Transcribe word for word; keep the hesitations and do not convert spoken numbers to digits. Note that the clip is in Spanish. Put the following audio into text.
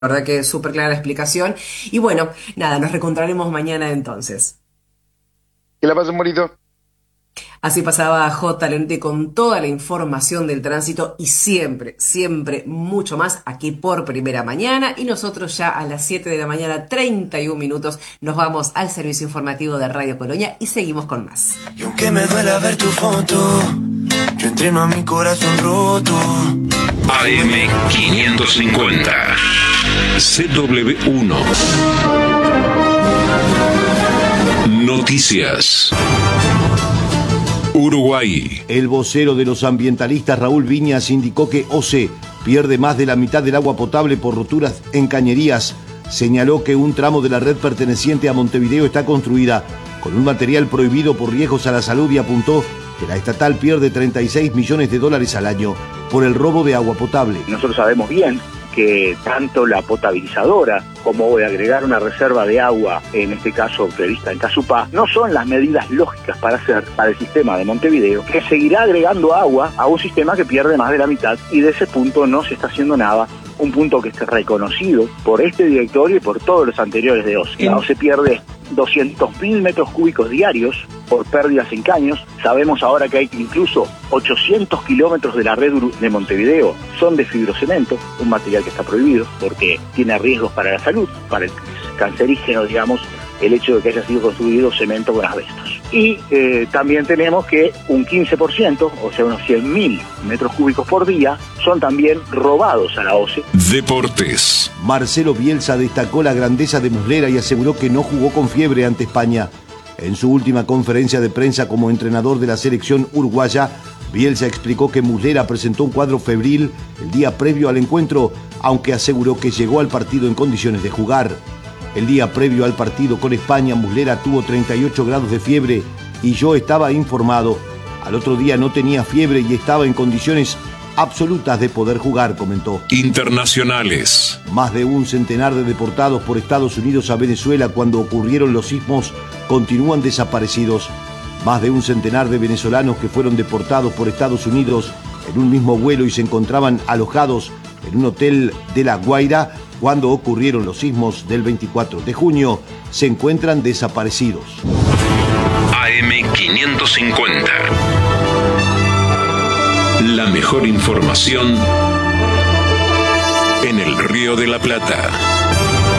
La verdad que es súper clara la explicación. Y bueno, nada, nos reencontraremos mañana entonces. Que la pasen bonito. Así pasaba J. Leonetti con toda la información del tránsito y siempre, siempre mucho más aquí por Primera Mañana. Y nosotros ya a las siete de la mañana, treinta y un minutos, nos vamos al servicio informativo de Radio Colonia y seguimos con más. Y aunque me duela ver tu foto, yo entreno a mi corazón roto. A M quinientos cincuenta C W uno Noticias. Uruguay. El vocero de los ambientalistas, Raúl Viñas, indicó que O C E pierde más de la mitad del agua potable por roturas en cañerías. Señaló que un tramo de la red perteneciente a Montevideo está construida con un material prohibido por riesgos a la salud y apuntó que la estatal pierde treinta y seis millones de dólares al año por el robo de agua potable. Nosotros sabemos bien que tanto la potabilizadora como de agregar una reserva de agua, en este caso prevista en Casupá, no son las medidas lógicas para hacer para el sistema de Montevideo, que seguirá agregando agua a un sistema que pierde más de la mitad, y de ese punto no se está haciendo nada. Un punto que esté reconocido por este directorio y por todos los anteriores de O C E. La O C E pierde doscientos mil metros cúbicos diarios por pérdidas en caños. Sabemos ahora que hay incluso ochocientos kilómetros de la red de Montevideo son de fibrocemento, un material que está prohibido porque tiene riesgos para la salud, para el cancerígeno, digamos, el hecho de que haya sido construido cemento con asbestos. Y eh, también tenemos que un quince por ciento, o sea, unos cien mil metros cúbicos por día, son también robados a la O C E. Deportes. Marcelo Bielsa destacó la grandeza de Muslera y aseguró que no jugó con fiebre ante España. En su última conferencia de prensa como entrenador de la selección uruguaya, Bielsa explicó que Muslera presentó un cuadro febril el día previo al encuentro, aunque aseguró que llegó al partido en condiciones de jugar. El día previo al partido con España, Muslera tuvo treinta y ocho grados de fiebre y yo estaba informado. Al otro día no tenía fiebre y estaba en condiciones absolutas de poder jugar, comentó. Internacionales. Más de un centenar de deportados por Estados Unidos a Venezuela cuando ocurrieron los sismos continúan desaparecidos. Más de un centenar de venezolanos que fueron deportados por Estados Unidos en un mismo vuelo y se encontraban alojados en un hotel de La Guaira cuando ocurrieron los sismos del veinticuatro de junio, se encuentran desaparecidos. A M quinientos cincuenta. La mejor información en el Río de la Plata.